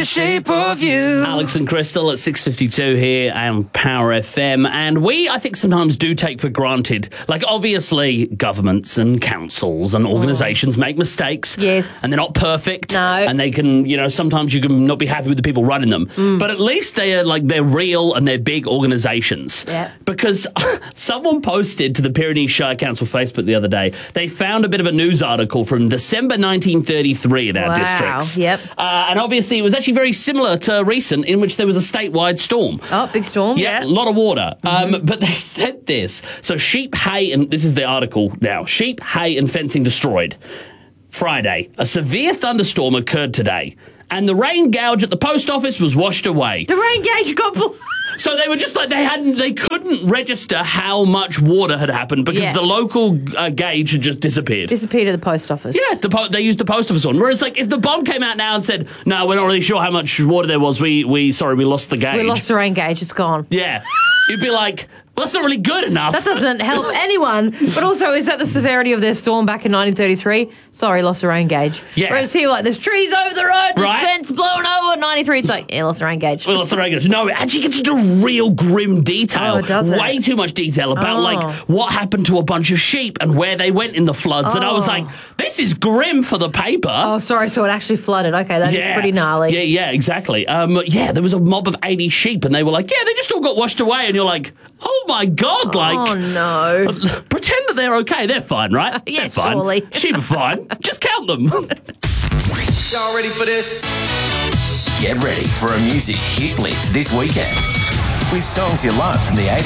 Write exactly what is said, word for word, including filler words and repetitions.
the shape of you. Alex and Crystal at six fifty-two here on Power F M. And we, I think, sometimes do take for granted, like, obviously, governments and councils and organisations oh. make mistakes. Yes. And they're not perfect. No. And they can, you know, sometimes you can not be happy with the people running them. Mm. But at least they are, like, they're real and they're big organisations. Yeah. Because someone posted to the Pyrenees Shire Council Facebook the other day, they found a bit of a news article from December nineteen thirty-three in our wow. districts. Yep. Uh, and obviously it was actually very similar to recent, in which there was a statewide storm. Oh, big storm. Yeah, yeah. a lot of water. Mm-hmm. Um, but they said this. So sheep, hay, and this is the article now. Sheep, hay, and fencing destroyed. Friday, a severe thunderstorm occurred today, and the rain gouge at the post office was washed away. The rain gauge got... So they were just like, they hadn't, they couldn't register how much water had happened because yeah. the local uh, gauge had just disappeared. Disappeared at the post office. Yeah, the po- they used the post office one. Whereas, like, if the bomb came out now and said, no, we're not really sure how much water there was, we, we sorry, we lost the gauge. We lost the rain gauge, it's gone. Yeah. You'd be like, well, that's not really good enough. That doesn't help anyone. But also, is that the severity of their storm back in nineteen thirty-three? Sorry, lost the rain gauge. Yeah. Whereas here, like, there's trees over the road, there's Right. fence blown over. ninety-three, it's like, yeah, lost the rain gauge. We lost the rain gauge. No, it actually gets into real grim detail. Oh, does it? Way too much detail about, Oh. like, what happened to a bunch of sheep and where they went in the floods. And I was Oh. like, this is grim for the paper. Oh, sorry, so it actually flooded. Okay, that is pretty gnarly. Yeah, yeah, exactly. Um, yeah, there was a mob of eighty sheep, and they were like, yeah, they just all got washed away. And you're like, oh, my God, like... Oh, no. Pretend that they're okay. They're fine, right? Yeah, they're fine. surely. Sheep are fine. Just count them. Y'all ready for this? Get ready for a music hit blitz this weekend with songs you love from the eighties.